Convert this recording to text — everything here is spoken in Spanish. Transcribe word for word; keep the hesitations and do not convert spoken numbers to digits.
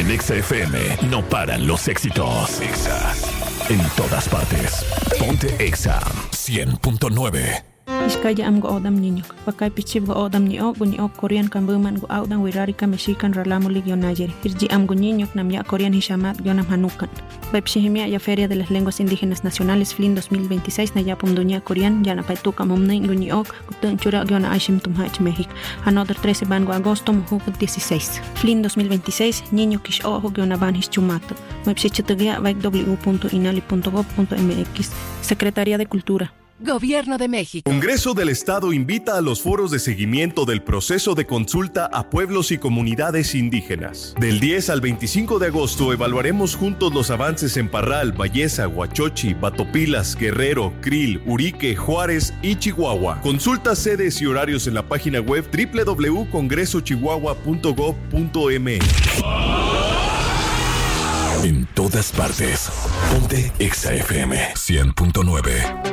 En Exa F M no paran los éxitos. Exa. En todas partes. Ponte Exa cien punto nueve. Iskaya am go odam niño. Pakay pichib go odam ni o ni o Korean kan buman go odam wirari ka mexican ralamo ligio nayeri. Irji am go niño nam ya Korean hishamat yonam hanukan. Bepshihimia ya Feria de las Lenguas Indígenas Nacionales F L I N dos mil veintiséis na ya pumduña Korean ya na paituka momnay go ni ok gutun chura yona ashim tumhach México. Another trece van go agosto muhu dieciséis. F L I N dos mil veintiséis niño kish o yona van his chumato. Mepsichitugia vaik w punto inali punto gov punto m x. Secretaría de Cultura. Gobierno de México. Congreso del Estado invita a los foros de seguimiento del proceso de consulta a pueblos y comunidades indígenas. Del diez al veinticinco de agosto evaluaremos juntos los avances en Parral, Bayesa, Huachochi, Batopilas, Guerrero, Krill, Urique, Juárez y Chihuahua. Consulta sedes y horarios en la página web doble u doble u doble u punto congreso chihuahua punto gov punto m x. En todas partes. Ponte Exa F M cien punto nueve.